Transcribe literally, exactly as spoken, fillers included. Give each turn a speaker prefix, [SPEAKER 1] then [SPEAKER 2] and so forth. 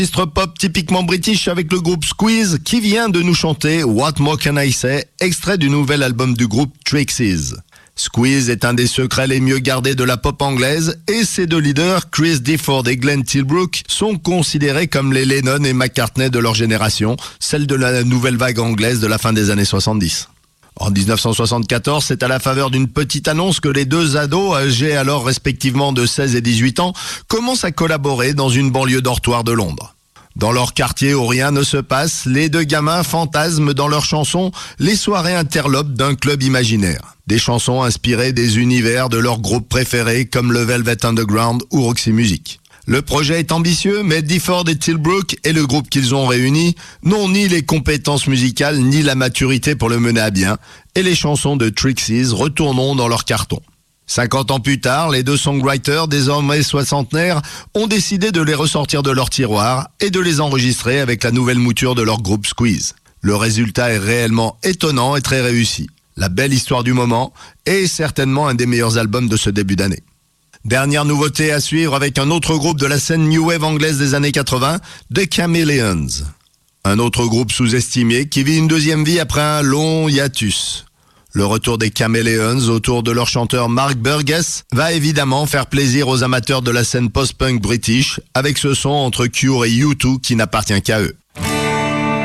[SPEAKER 1] Registre pop typiquement british avec le groupe Squeeze qui vient de nous chanter What More Can I Say, extrait du nouvel album du groupe Trixie's. Squeeze est un des secrets les mieux gardés de la pop anglaise et ses deux leaders, Chris Difford et Glenn Tilbrook, sont considérés comme les Lennon et McCartney de leur génération, celle de la nouvelle vague anglaise de la fin des années soixante-dix. En dix-neuf cent soixante-quatorze, c'est à la faveur d'une petite annonce que les deux ados, âgés alors respectivement de seize et dix-huit ans, commencent à collaborer dans une banlieue dortoir de Londres. Dans leur quartier où rien ne se passe, les deux gamins fantasment dans leurs chansons les soirées interlopes d'un club imaginaire. Des chansons inspirées des univers de leurs groupes préférés comme le Velvet Underground ou Roxy Music. Le projet est ambitieux, mais Difford et Tilbrook et le groupe qu'ils ont réuni n'ont ni les compétences musicales ni la maturité pour le mener à bien, et les chansons de Trixie's retourneront dans leur carton. cinquante ans plus tard, les deux songwriters, désormais soixantenaires, ont décidé de les ressortir de leur tiroir et de les enregistrer avec la nouvelle mouture de leur groupe Squeeze. Le résultat est réellement étonnant et très réussi. La belle histoire du moment est certainement un des meilleurs albums de ce début d'année. Dernière nouveauté à suivre avec un autre groupe de la scène New Wave anglaise des années quatre-vingts, The Chameleons. Un autre groupe sous-estimé qui vit une deuxième vie après un long hiatus. Le retour des Chameleons autour de leur chanteur Mark Burgess va évidemment faire plaisir aux amateurs de la scène post-punk british avec ce son entre Cure et U deux qui n'appartient qu'à eux.